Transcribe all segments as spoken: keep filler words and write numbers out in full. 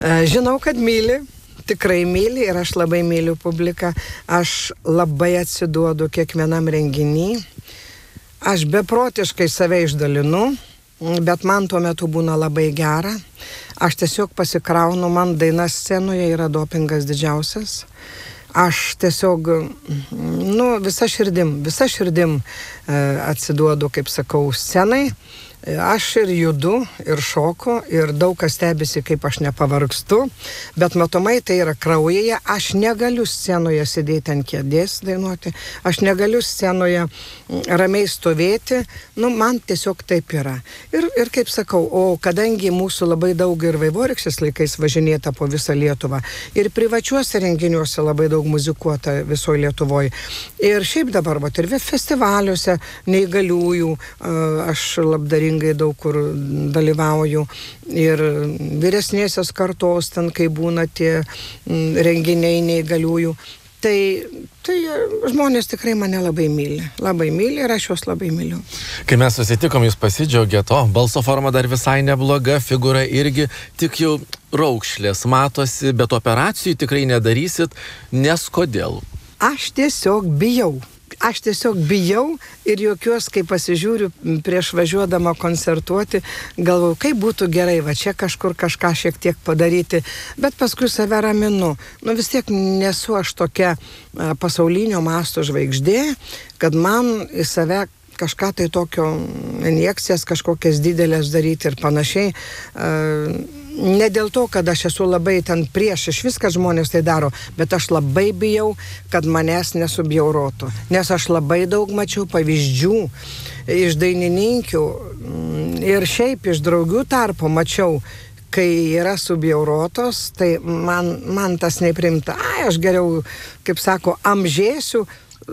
Žinau, kad myli, tikrai myli ir aš labai myliu publiką. Aš labai atsiduodu kiekvienam renginį. Aš beprotiškai save išdalinu, bet man tuo metu būna labai gera. Aš tiesiog pasikraunu, man daina scenoje yra dopingas didžiausias. Aš tiesiog, nu, visa širdim, visa širdim atsiduodu, kaip sakau, scenai. Aš ir judu, ir šoku, ir daug kas stebisi, kaip aš nepavargstu, bet matomai tai yra kraujyje. Aš negaliu scenoje sėdėti ant kėdės dainuoti, aš negaliu scenoje ramiai stovėti, nu, man tiesiog taip yra. Ir, ir kaip sakau, o kadangi mūsų labai daug ir vaivorykštės laikais važinėta po visą Lietuvą, ir privačiuose renginiuose labai daug muzikuota visoje Lietuvoje, ir šiaip dabar, va, ir festivaliuose neįgaliųjų, aš labdaringai daug kur dalyvauju, ir vyresnėsios kartos ten, kai būna tie renginiai neįgaliųjų. Tai, tai žmonės tikrai mane labai myli, labai myli ir aš juos labai myliu. Kai mes susitikom, jūs pasidžiaugėt, o balso forma dar visai nebloga, figūra irgi, tik jau raukšlės matosi, bet operacijų tikrai nedarysit, nes kodėl? Aš tiesiog bijau. Aš tiesiog bijau ir jokios, kai pasižiūriu prieš važiuodama koncertuoti, galvoju, kaip būtų gerai, va čia kažkur kažką šiek tiek padaryti, bet paskui save raminu. Nu vis tiek nesu aš tokia pasaulinio masto žvaigždė, kad man į save kažką tai tokio injekcijas, kažkokias didelės daryti ir panašiai. Ne dėl to, kad aš esu labai ten prieš, iš viskas žmonės tai daro, bet aš labai bijau, kad manęs nesubjaurotų. Nes aš labai daug mačiau pavyzdžių iš dainininkių ir šiaip iš draugių tarpo mačiau, kai yra subjaurotos, tai man, man tas neprimta. Ai, aš geriau, kaip sako, amžėsiu,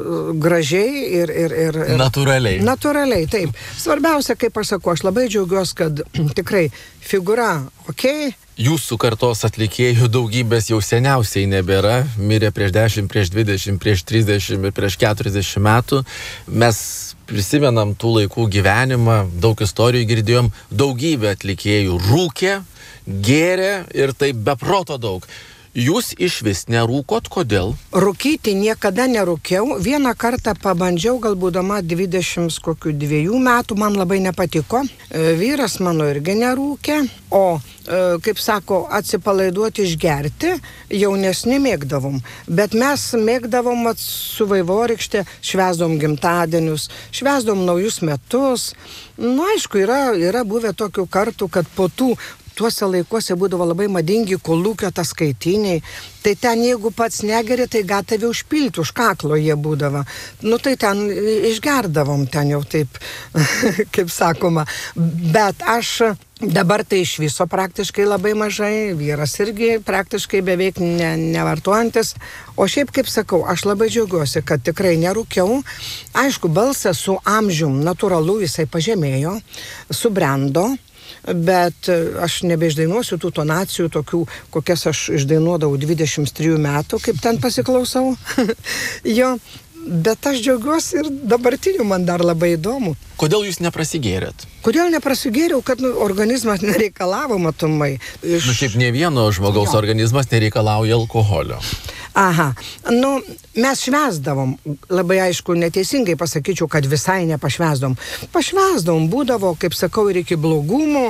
gražiai ir, ir, ir, ir... Natūraliai. Natūraliai, taip. Svarbiausia, kaip aš sakau, aš labai džiaugiuosi, kad tikrai figūra, okei. Okay. Jūsų kartos atlikėjų daugybės jau seniausiai nebėra. Mirė prieš dešimt, prieš dvidešimt, prieš trisdešimt ir prieš keturiasdešimt metų. Mes prisimenam tų laikų gyvenimą, daug istorijų girdėjom, daugybė atlikėjų rūkė, gėrė ir taip beproto daug. Jūs išvis nerūkot, kodėl? Rūkyti niekada nerūkiau. Vieną kartą pabandžiau, gal būdama dvidešimt kokių dviejų metų, man labai nepatiko. Vyras mano irgi nerūkė, o, kaip sako, atsipalaiduoti išgerti jaunesni mėgdavom. Bet mes mėgdavom su vaivorykšte, švęsdom gimtadienius, švęsdom naujus metus. Nu, aišku, yra, yra buvę tokių kartų, kad po tų tuose laikuose būdavo labai madingi kolūkio ataskaitiniai. Tai ten, jeigu pats negeri, tai gatavė užpilti, už kaklo jie būdavo. Nu, tai ten išgerdavom, ten jau taip, kaip sakoma. Bet aš dabar tai iš viso praktiškai labai mažai, vyras irgi praktiškai beveik ne, nevartojantis. O šiaip, kaip sakau, aš labai džiaugiuosi, kad tikrai nerūkiau. Aišku, balsas su amžium natūralu, jisai pažemėjo, subrendo. Bet aš nebeišdainuosiu tų tonacijų tokių, kokias aš išdainuodavau dvidešimt trijų metų, kaip ten pasiklausau. Jo, bet aš džiaugiuosi ir dabartiniu man dar labai įdomu. Kodėl jūs neprasigėrėt? Kodėl neprasigėriau, kad nu, organizmas nereikalavo matomai. Iš... Nu, šiaip ne vieno žmogaus jo. Organizmas nereikalauja alkoholio. Aha, nu, mes švęsdavom, labai aišku, neteisingai pasakyčiau, kad visai nepašvęsdavom. Pašvęsdavom, būdavo, kaip sakau, ir iki blogumų,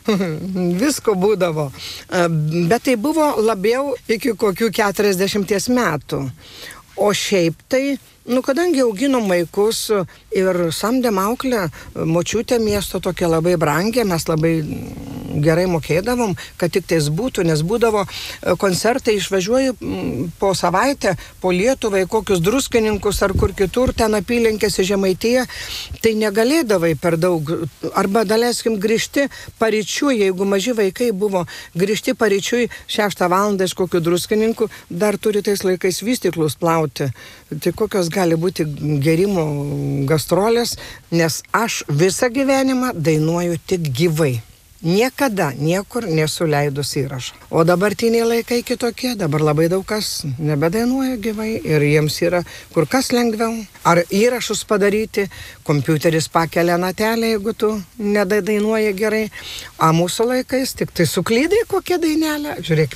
visko būdavo. Bet tai buvo labiau iki kokių keturiasdešimties metų. O šiaip tai, nu, kadangi auginom vaikus ir samdėm auklę, močiutė miesto tokia labai brangia, mes labai gerai mokėdavom, kad tik tais būtų, nes būdavo koncertai, išvažiuoju po savaitę, po Lietuvą, kokius Druskininkus ar kur kitur, ten apylinkės į Žemaitiją, tai negalėdavai per daug, arba daleiskim grįžti paryčiui, jeigu maži vaikai buvo, grįžti paryčiui šeštą valandą iš kokių Druskininkų, dar turi tais laikais vystyklus plauti. Tai kokios gali būti gerimo gastrolės, nes aš visą gyvenimą dainuoju tik gyvai. niekada niekur nesu leidus įrašą. O dabartiniai laikai kitokie, dabar labai daug kas nebedainuoja gyvai ir jiems yra kur kas lengviau. Ar įrašus padaryti, kompiuteris pakelia natelę, jeigu tu nedainuoji gerai, o mūsų laikais tik tai suklydai kokią dainelę, žiūrėk,